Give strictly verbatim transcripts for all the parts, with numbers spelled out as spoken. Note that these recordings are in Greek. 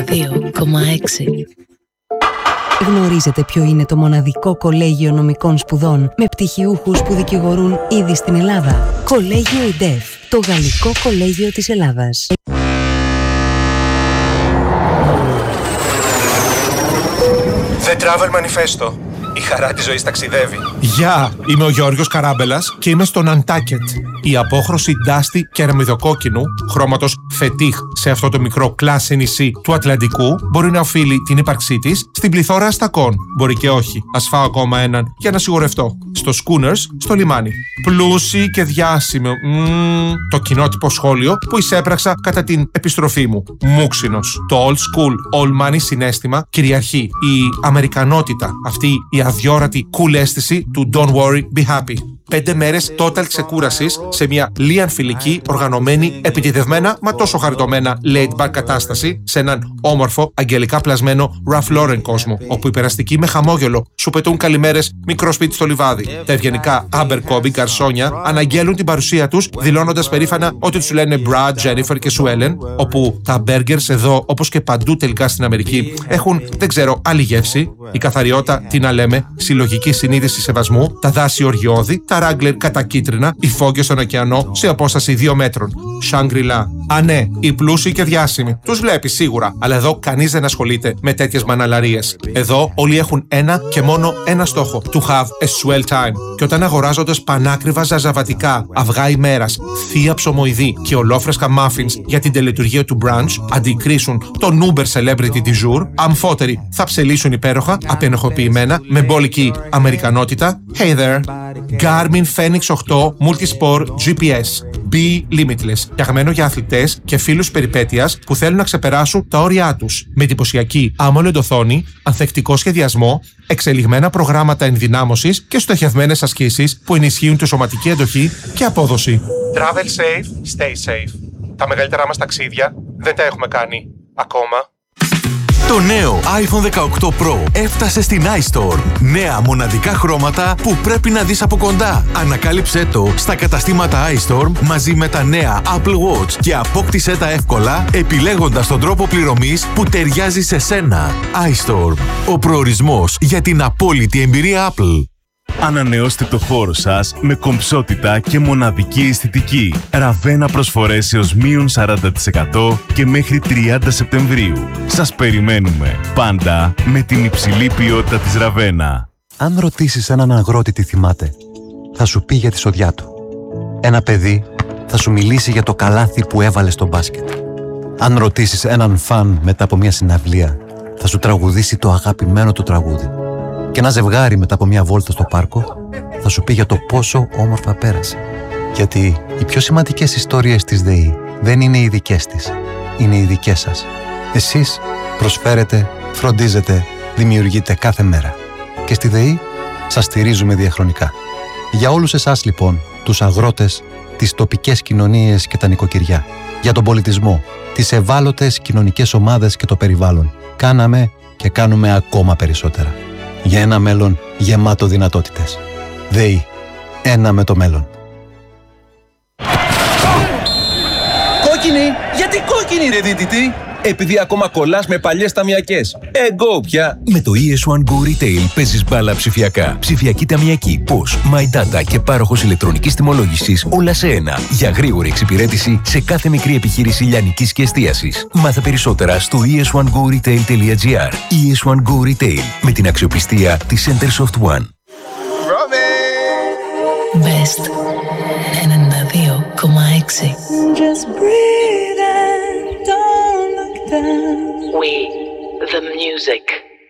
δύο κόμμα έξι. Γνωρίζετε ποιο είναι το μοναδικό κολέγιο νομικών σπουδών με πτυχιούχους που δικηγορούν ήδη στην Ελλάδα? Κολέγιο ΙΝΤΕΦ, το Γαλλικό Κολέγιο της Ελλάδας. The Travel Manifesto. Η χαρά της ζωής ταξιδεύει. Γεια, yeah, είμαι ο Γιώργος Καράμπελας και είμαι στο Nantucket. Η απόχρωση ντάστη κεραμιδοκόκκινου, χρώματος φετίχ σε αυτό το μικρό κλάσι νησί του Ατλαντικού, μπορεί να οφείλει την ύπαρξή της στην πληθώρα αστακών. Μπορεί και όχι. Ας φάω ακόμα έναν για να σιγουρευτώ. Στο Schooners, στο λιμάνι. Πλούσιοι και διάσημοι. Mm, το κοινότυπο σχόλιο που εισέπραξα κατά την επιστροφή μου. Μούξινος. Το old school, all money συναίσθημα κυριαρχεί. Η αμερικανότητα, αυτή η αδιόρατη cool αίσθηση του don't worry, be happy. Πέντε μέρες total ξεκούρασης σε μια λίαν φιλική, οργανωμένη, επιτιδευμένα, μα τόσο χαριτωμένα laid back κατάσταση, σε έναν όμορφο, αγγελικά πλασμένο Ralph Lauren κόσμο, όπου οι περαστικοί με χαμόγελο σου πετούν καλημέρες μικρό σπίτι στο λιβάδι. Τα ευγενικά Abercrombie γκαρσόνια αναγγέλουν την παρουσία τους, δηλώνοντας περήφανα ότι τους λένε Brad, Jennifer και Suellen, όπου τα burgers εδώ, όπως και παντού τελικά στην Αμερική, έχουν, δεν ξέρω, άλλη γεύση. Η καθαριότητα, τι να λέμε, συλλογική συνείδηση σεβασμού, τα δάση οργιώδη, τα ράγκλερ κατακίτρινα, οι φώκες στον ωκεανό σε απόσταση δύο μέτρων. Shangri-La. Α, ναι, οι πλούσιοι και διάσημοι. Τους βλέπεις σίγουρα, αλλά εδώ κανείς δεν ασχολείται με τέτοιες μαναλαρίες. Εδώ όλοι έχουν ένα και μόνο ένα στόχο. To have a swell time. Και όταν αγοράζοντας πανάκριβα ζαζαβατικά, αυγά ημέρας, θεία ψωμοειδή και ολόφρεσκα muffins για την τελετουργία του brunch, αντικρίσουν τον Uber celebrity du jour, αμφότεροι θα ψελίσουν υπέροχα, απενοχοποιημένα, με μπόλικη αμερικανότητα. Hey there. Garmin Fenix οκτώ Multisport τζι πι ες. Be Limitless. Φτιαγμένο για αθλητές και φίλους περιπέτειας που θέλουν να ξεπεράσουν τα όρια τους. Με εντυπωσιακή AMOLED οθόνη, ανθεκτικό σχεδιασμό, εξελιγμένα προγράμματα ενδυνάμωσης και στοχευμένες ασκήσεις που ενισχύουν τη σωματική αντοχή και απόδοση. Travel safe, stay safe. Τα μεγαλύτερά μας ταξίδια δεν τα έχουμε κάνει ακόμα. Το νέο άιφον δεκαοκτώ Pro έφτασε στην iStorm. Νέα μοναδικά χρώματα που πρέπει να δεις από κοντά. Ανακάλυψέ το στα καταστήματα iStorm μαζί με τα νέα Apple Watch και απόκτησέ τα εύκολα επιλέγοντας τον τρόπο πληρωμής που ταιριάζει σε σένα. iStorm. Ο προορισμός για την απόλυτη εμπειρία Apple. Ανανεώστε το χώρο σας με κομψότητα και μοναδική αισθητική. Ραβένα προσφορές έως μείον σαράντα τοις εκατό και μέχρι τριάντα Σεπτεμβρίου. Σας περιμένουμε πάντα με την υψηλή ποιότητα της Ραβένα. Αν ρωτήσεις έναν αγρότη τι θυμάται, θα σου πει για τη σοδιά του. Ένα παιδί θα σου μιλήσει για το καλάθι που έβαλε στο μπάσκετ. Αν ρωτήσεις έναν φαν μετά από μια συναυλία, θα σου τραγουδήσει το αγαπημένο του τραγούδι. Και ένα ζευγάρι μετά από μια βόλτα στο πάρκο θα σου πει για το πόσο όμορφα πέρασε. Γιατί οι πιο σημαντικές ιστορίες της ΔΕΗ δεν είναι οι δικές της, είναι οι δικές σας. Εσείς προσφέρετε, φροντίζετε, δημιουργείτε κάθε μέρα. Και στη ΔΕΗ σας στηρίζουμε διαχρονικά. Για όλους εσάς λοιπόν, τους αγρότες, τις τοπικές κοινωνίες και τα νοικοκυριά, για τον πολιτισμό, τις ευάλωτες κοινωνικές ομάδες και το περιβάλλον, κάναμε και κάνουμε ακόμα περισσότερα. Για ένα μέλλον γεμάτο δυνατότητες. ΔΕΗ. Ένα με το μέλλον. Κόκκινη! Γιατί κόκκινη ρε δίτητη! Επειδή ακόμα κολλάς με παλιές ταμιακές. Εγώ πια! Με το ι ες βαν Go Retail παίζεις μπάλα ψηφιακά. Ψηφιακή ταμιακή, πώς, My Data και πάροχος ηλεκτρονικής τιμολόγησης όλα σε ένα. Για γρήγορη εξυπηρέτηση σε κάθε μικρή επιχείρηση λιανικής και εστίασης. Μάθε περισσότερα στο ι ες βαν go retail τελεία τζι άρ. ι ες βαν Go Retail με την αξιοπιστία της Centersoft One. Best ενενήντα δύο κόμμα έξι. We, the music.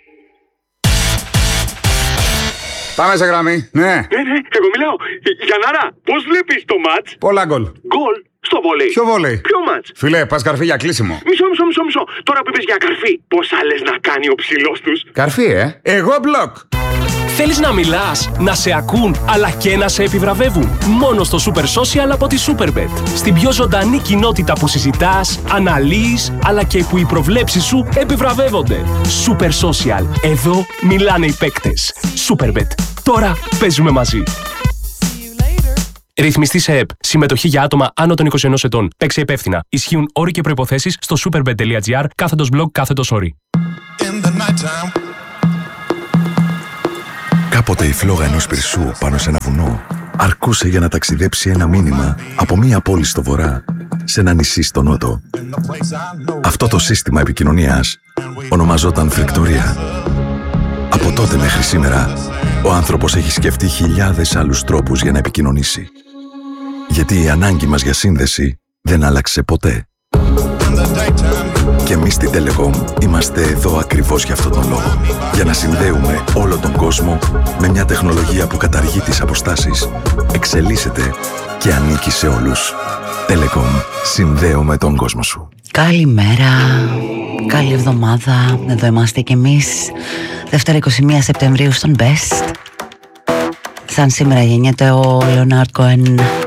Πάμε σε γραμμή, ναι. Ναι, ναι, εγώ μιλάω. Γιαννάρα, πώς βλέπεις το μάτς? Πολλά γκολ. Γκολ στο βόλεϊ. Ποιο βόλεϊ? Ποιο μάτς? Φίλε, πας καρφί για κλείσιμο. Μισό, μισό, μισό, μισό. Τώρα που είπες για καρφί, πώς άλλες να κάνει ο ψηλός τους? Καρφί, ε. Εγώ μπλοκ. Θέλεις να μιλάς, να σε ακούν, αλλά και να σε επιβραβεύουν? Μόνο στο Super Social από τη Superbet. Στην πιο ζωντανή κοινότητα που συζητάς, αναλύεις, αλλά και που οι προβλέψεις σου επιβραβεύονται. Super Social. Εδώ μιλάνε οι παίκτες. Superbet. Τώρα παίζουμε μαζί. Ρυθμιστή σε ΕΠ. Συμμετοχή για άτομα άνω των είκοσι ενός ετών. Παίξε υπεύθυνα. Ισχύουν όροι και προϋποθέσεις στο superbet.gr κάθετος blog κάθετος όροι. Κάποτε η φλόγα ενός πυρσού πάνω σε ένα βουνό αρκούσε για να ταξιδέψει ένα μήνυμα από μία πόλη στο βορρά σε ένα νησί στο νότο. Αυτό το σύστημα επικοινωνίας ονομαζόταν φρικτορία. Από τότε μέχρι σήμερα, ο άνθρωπος έχει σκεφτεί χιλιάδες άλλους τρόπους για να επικοινωνήσει. Γιατί η ανάγκη μας για σύνδεση δεν άλλαξε ποτέ. Και εμείς στη Telecom είμαστε εδώ ακριβώς για αυτόν τον λόγο. Για να συνδέουμε όλο τον κόσμο με μια τεχνολογία που καταργεί τις αποστάσεις, εξελίσσεται και ανήκει σε όλους. Telecom. Συνδέουμε τον κόσμο σου. Καλημέρα. Καλή εβδομάδα. Εδώ είμαστε κι εμείς. Δευτέρα είκοσι μία Σεπτεμβρίου στον Best. Σαν σήμερα γεννιέται ο Leonard Cohen.